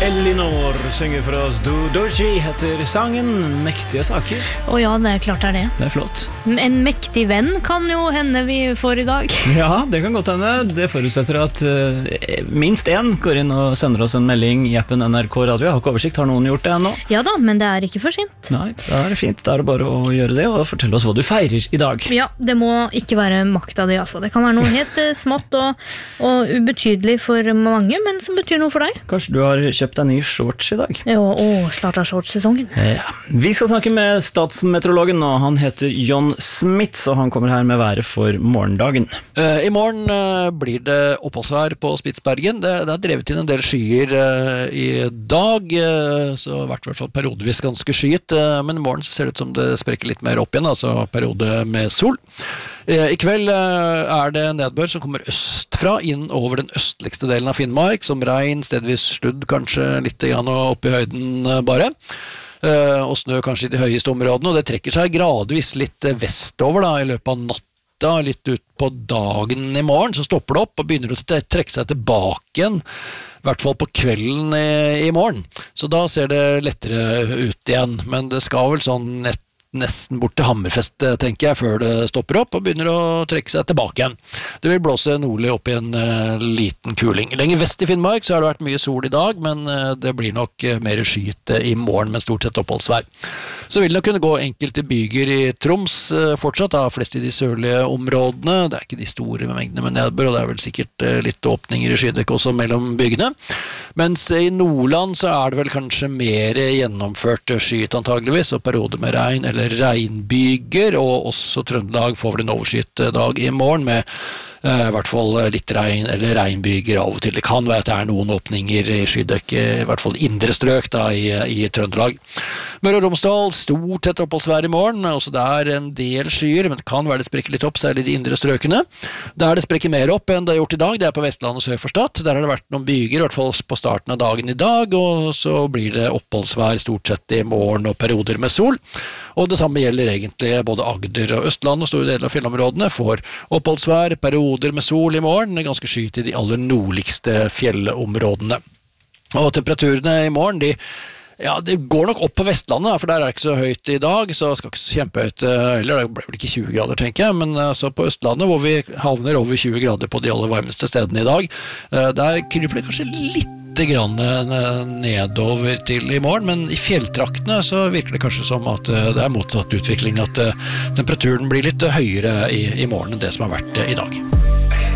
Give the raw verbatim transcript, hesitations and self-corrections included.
Elinor synger for oss. Dodoji heter sangen. Mektige saker. Å ja, det er klart er det. Det er flott. En mektig venn kan jo hende vi får i dag. Ja, det kan godt hende. Det forutsetter at uh, minst en går inn og sender oss en melding i appen N R K Radio. Jeg har ikke oversikt, har noen gjort det ennå? Ja da, men det er ikke for sent. Nei, da er det fint. Da er det bare å gjøre det og fortelle oss hva du feirer i dag. Ja, det må ikke være makta di, altså. Det kan være noe helt uh, smått og, og ubetydelig for mange, men som betyr noe for deg. Kanskje du har kjøpt deg ny shorts i dag? Ja, og startet shorts-sesongen. Ja. Vi skal snakke med statsmeteorologen, og han heter John Smith, så han kommer her med været for morgendagen. Uh, I morgen uh, blir det oppholdsvær på Spitsbergen. Det, det er drevet inn en del skyer uh, i dag, uh, så har vært i hvert fall periodevis ganske skyet, uh, men i morgen så ser det ut som det sprekker litt mer opp igjen, altså periode med sol. I kveld er det nedbør som kommer østfra inn over den østligste delen av Finnmark, som regn, stedvis sludd, kanskje litt opp i høyden bare, og snø kanskje i de høyeste områdene, og det trekker seg gradvis litt vestover da, i løpet av natta, litt ut på dagen i morgen, så stopper det opp og begynner å trekke seg tilbake igjen, i hvert fall på kvelden i, i morgen. Så da ser det lettere ut igjen, men det skal vel sånn nett nesten bort til Hammerfest, tenker jeg, før det stopper opp og begynner å trekke seg tilbake igjen. Det vil blåse nordlig opp i en uh, liten kuling. Lenger vest i Finnmark så har det vært mye sol i dag, men uh, det blir nok uh, mer skyet uh, i morgen med stort sett oppholdsvær. Så vil det kunne gå enkelte byger i Troms uh, fortsatt, da, flest i de sørlige områdene. Det er ikke de store mengdene med nedbør, og det er vel sikkert uh, litt åpninger i skydekk også mellom bygene. Mens i Nordland så er det vel kanskje mer gjennomført skyet antageligvis, og perioder med regn eller regnbyger, og også Trøndelag får vel en overskyet dag i morgen med uh, i hvert fall litt regn eller regnbyger av og til. Det kan være at det er noen åpninger i skydekk, i hvert fall indre strøk da, i, i Trøndelag. Møre og Romsdal, stort sett oppholdsvær i morgen, også der en del skyer, men det kan være det sprekker litt opp, særlig de indre strøkene. Der det sprekker mer opp enn det har gjort i dag, det er på Vestlandet sør for Stad. Der har det vært noen byger, i hvert fall på starten av dagen i dag, og så blir det oppholdsvær stort sett i morgen og perioder med sol. Og det samme gjelder egentlig både Agder og Østland og store deler av fjellområdene får oppholdsvær, perioder med sol i morgen, ganske skyet i de aller nordligste fjellområdene. Og temperaturene i morgen, de Ja, det går nok opp på Vestlandet, for der er det ikke så høyt i dag, så skal ikke så kjempehøyt, eller det ble vel ikke tjue grader, tenker jeg, men altså på Østlandet, hvor vi havner over tjue grader på de aller varmeste stedene i dag, der kryper det kanskje litt grann nedover til i morgen, men i fjelltraktene så virker det kanskje som at det er motsatt utvikling, at temperaturen blir litt høyere i, i morgen enn det som har vært i dag.